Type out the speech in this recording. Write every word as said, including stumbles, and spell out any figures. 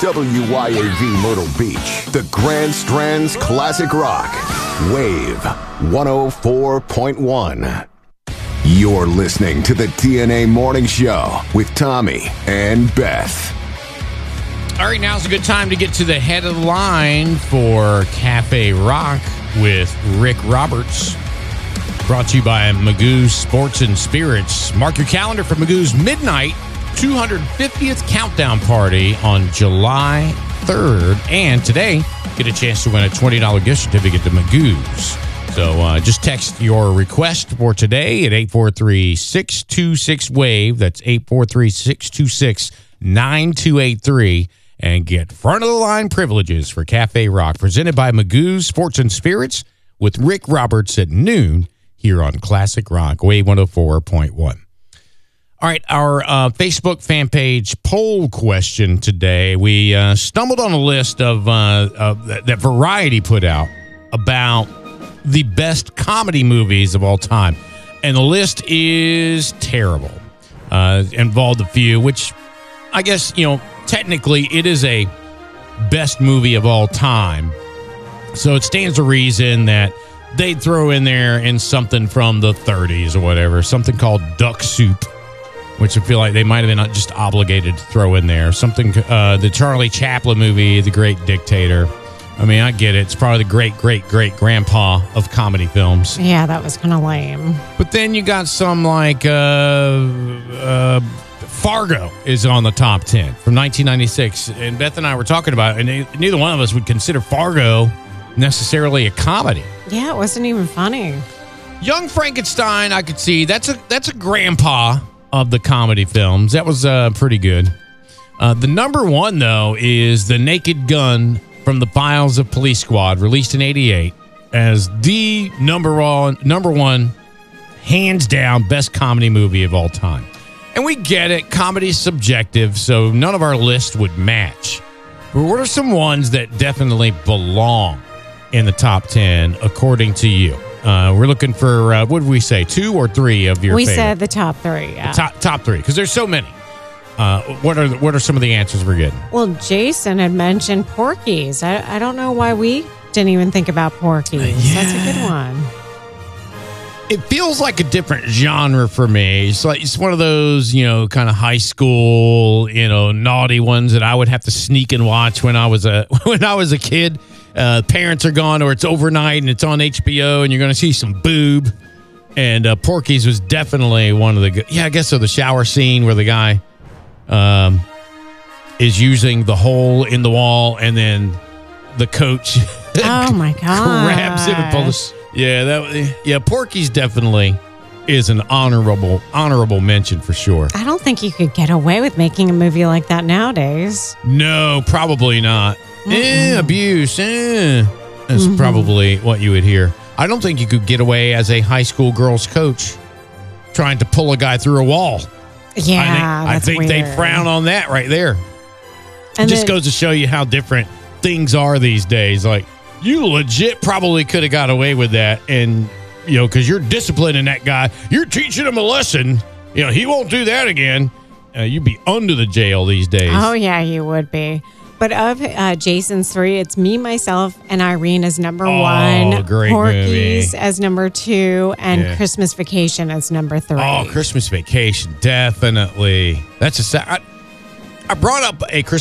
W Y A V Myrtle Beach, the Grand Strands Classic Rock. Wave one oh four point one. You're listening to the T N A Morning Show with Tommy and Beth. All right, now's a good time to get to the head of the line for Cafe Rock with Rick Roberts. Brought to you by Magoo's Sports and Spirits. Mark your calendar for Magoo's Midnight two hundred fiftieth Countdown Party on July third. And today, get a chance to win a twenty dollars gift certificate to Magoo's. So uh, just text your request for today at eight four three, six two six, WAVE. That's eight four three, six two six, nine two eight three. And get front-of-the-line privileges for Cafe Rock. Presented by Magoo's Sports and Spirits with Rick Roberts at noon here on Classic Rock, Wave one oh four point one. All right, our uh, Facebook fan page poll question today. We uh, stumbled on a list of uh, uh, that, that Variety put out about the best comedy movies of all time. And the list is terrible. Uh, involved a few, which I guess, you know, technically it is a best movie of all time. So it stands to reason that they'd throw in there in something from the thirties or whatever, something called Duck Soup, which I feel like they might have been just obligated to throw in there. Something, uh, the Charlie Chaplin movie, The Great Dictator. I mean, I get it. It's probably the great, great, great grandpa of comedy films. Yeah, that was kind of lame. But then you got some like uh, uh, Fargo is on the top ten from nineteen ninety-six. And Beth and I were talking about it, and neither one of us would consider Fargo necessarily a comedy. Yeah, it wasn't even funny. Young Frankenstein, I could see. That's a that's a grandpa of the comedy films. That was uh, pretty good. Uh, the number one, though, is The Naked Gun from the Files of Police Squad, released in eighty-eight, as the number one, number one, hands down, best comedy movie of all time. And we get it. Comedy's subjective, so none of our list would match. But what are some ones that definitely belong in the top ten, according to you? Uh, we're looking for, uh, what did we say, two or three of your we favorite? said the top three, yeah. The top, top three, because there's so many. Uh, what are what are some of the answers we're getting? Well, Jason had mentioned Porky's. I, I don't know why we didn't even think about Porky's. Uh, yeah. That's a good one. It feels like a different genre for me. It's like it's one of those, you know, kind of high school, you know, naughty ones that I would have to sneak and watch when I was a when I was a kid. Uh, parents are gone, or it's overnight and it's on H B O, and you're going to see some boob. And uh, Porky's was definitely one of the good. Yeah, I guess so. The shower scene where the guy um, is using the hole in the wall, and then the coach oh my god grabs him and pulls. Yeah, that yeah, Porky's definitely is an honorable honorable mention for sure. I don't think you could get away with making a movie like that nowadays. No, probably not. Eh, abuse. Eh. That's mm-hmm. probably what you would hear. I don't think you could get away as a high school girls coach trying to pull a guy through a wall. Yeah, I think, that's I think weird. They'd frown on that right there. And it just then, goes to show you how different things are these days. Like, you legit probably could have got away with that, and you know, because you're disciplining that guy, you're teaching him a lesson. You know, he won't do that again. Uh, you'd be under the jail these days. Oh yeah, you would be. But of uh, Jason's three, it's Me, Myself, and Irene as number oh, one. Great Porky's movie. as number two, and yeah. Christmas Vacation as number three. Oh, Christmas Vacation, definitely. That's a. I, I brought up a Christmas